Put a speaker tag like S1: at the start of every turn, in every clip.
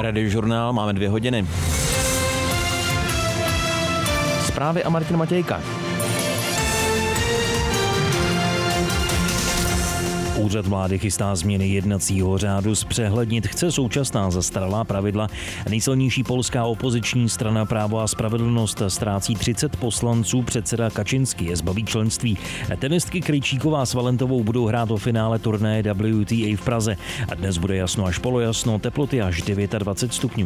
S1: Radiožurnál, máme 2 hodiny. Zprávy a Martin Matějka. Úřad vlády chystá změny jednacího řádu, zpřehlednit chce současná zastaralá pravidla. Nejsilnější polská opoziční strana Právo a spravedlnost ztrácí 30 poslanců, předseda Kaczyński je zbaví členství. Tenistky Krejčíková s Valentovou budou hrát o finále turnaje WTA v Praze. A dnes bude jasno až polojasno, teploty až 29 stupňů.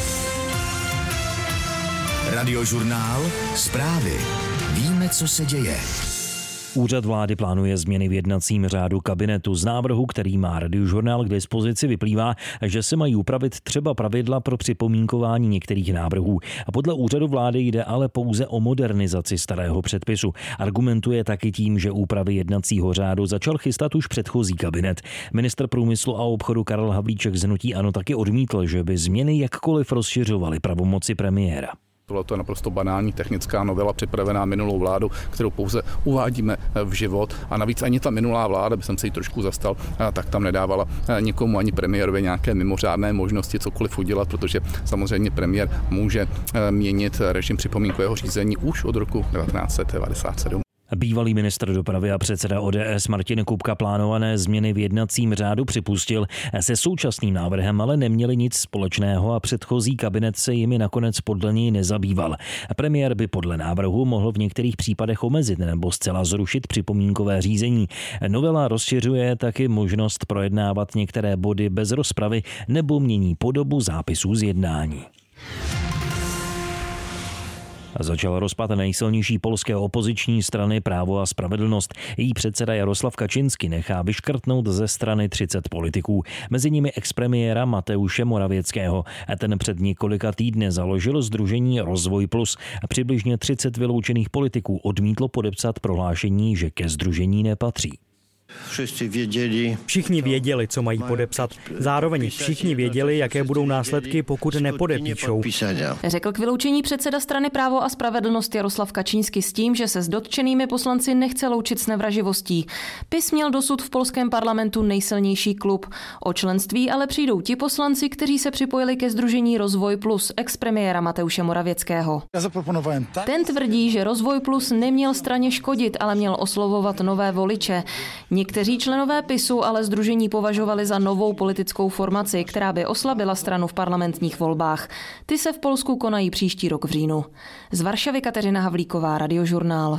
S2: Radiožurnál, zprávy. Víme, co se děje.
S1: Úřad vlády plánuje změny v jednacím řádu kabinetu. Z návrhu, který má Radiožurnál k dispozici, vyplývá, že se mají upravit třeba pravidla pro připomínkování některých návrhů. A podle úřadu vlády jde ale pouze o modernizaci starého předpisu. Argumentuje taky tím, že úpravy jednacího řádu začal chystat už předchozí kabinet. Ministr průmyslu a obchodu Karel Havlíček z hnutí ANO taky odmítl, že by změny jakkoliv rozšiřovaly pravomoci premiéra.
S3: Tohle je naprosto banální technická novela připravená minulou vládu, kterou pouze uvádíme v život. A navíc ani ta minulá vláda, by jsem se jí trošku zastal, tak tam nedávala nikomu ani premiérovi nějaké mimořádné možnosti cokoliv udělat, protože samozřejmě premiér může měnit režim připomínkového řízení už od roku 1997.
S1: Bývalý ministr dopravy a předseda ODS Martin Kupka plánované změny v jednacím řádu připustil. Se současným návrhem ale neměli nic společného a předchozí kabinet se jimi nakonec podle něj nezabýval. Premiér by podle návrhu mohl v některých případech omezit nebo zcela zrušit připomínkové řízení. Novela rozšiřuje taky možnost projednávat některé body bez rozpravy nebo mění podobu zápisů z jednání. Začal rozpad nejsilnější polské opoziční strany Právo a spravedlnost. Její předseda Jaroslav Kaczyński nechá vyškrtnout ze strany 30 politiků, mezi nimi expremiéra Mateusze Morawieckého. Ten před několika týdny založil sdružení Rozvoj Plus. Přibližně 30 vyloučených politiků odmítlo podepsat prohlášení, že ke sdružení nepatří.
S4: Všichni věděli, co mají podepsat. Zároveň všichni věděli, jaké budou následky, pokud nepodepíšou.
S5: Řekl k vyloučení předseda strany Právo a spravedlnost Jaroslav Kaczyński s tím, že se s dotčenými poslanci nechce loučit s nevraživostí. PiS měl dosud v polském parlamentu nejsilnější klub. O členství ale přijdou ti poslanci, kteří se připojili ke sdružení Rozvoj Plus expremiéra Mateusze Morawieckého. Ten tvrdí, že Rozvoj Plus neměl straně škodit, ale měl oslovovat nové voliče. Někteří členové PiSu ale sdružení považovali za novou politickou formaci, která by oslabila stranu v parlamentních volbách. Ty se v Polsku konají příští rok v říjnu. Z Varšavy Kateřina Havlíková, Radiožurnál.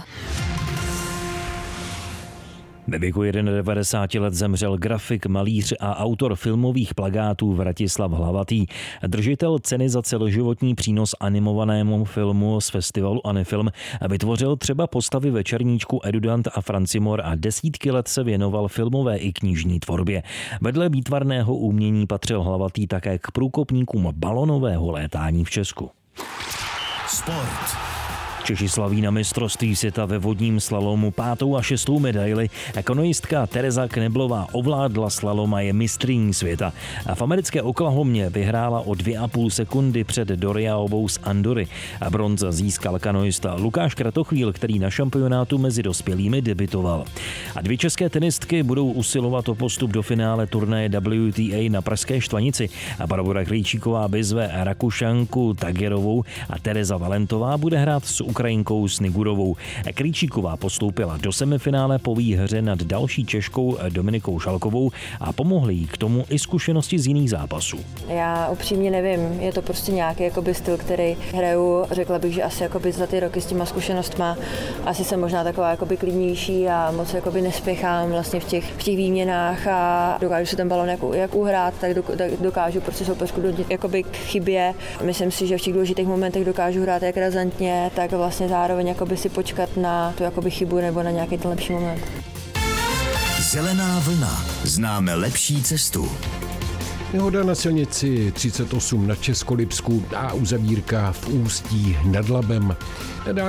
S1: Ve věku 91 let zemřel grafik, malíř a autor filmových plakátů Vratislav Hlavatý. Držitel ceny za celoživotní přínos animovanému filmu z festivalu Anifilm vytvořil třeba postavy Večerníčku, Edudant a Francimor a desítky let se věnoval filmové i knižní tvorbě. Vedle výtvarného umění patřil Hlavatý také k průkopníkům balonového létání v Česku.
S2: Sport.
S1: Češi slaví na mistrovství světa ve vodním slalomu 5. a 6. medaili. Kanoistka Tereza Kneblová ovládla slalom a je mistryní světa. A v americké Oklahomě vyhrála o 2,5 sekundy před Doriaovou z Andory. A bronz získal kanoista Lukáš Kratochvíl, který na šampionátu mezi dospělými debitoval. A 2 české tenistky budou usilovat o postup do finále turnaje WTA na pražské Štvanici. A Barbora Krejčíková vyzve Rakušanku Tagerovou a Tereza Valentová bude hrát s Ukrajinkou Snigurovou. Krejčíková postoupila do semifinále po výhře nad další Češkou Dominikou Šalkovou a pomohly jí k tomu i zkušenosti z jiných zápasů.
S6: Já upřímně nevím, je to prostě nějaký styl, který hraju. Řekla bych, že asi za ty roky s těma zkušenostma asi jsem možná taková klidnější a moc nespěchám vlastně v těch výměnách a dokážu si ten balon jak uhrát, tak dokážu prostě soupeřku dodět k chybě. Myslím si, že v těch důležitých momentech dokážu hrát jak razantně, tak vlastně zároveň si počkat na tu chybu nebo na nějaký ten lepší moment.
S2: Zelená vlna. Známe lepší cestu.
S7: Nehoda na silnici 38 na Českolipsku a uzavírka v Ústí nad Labem.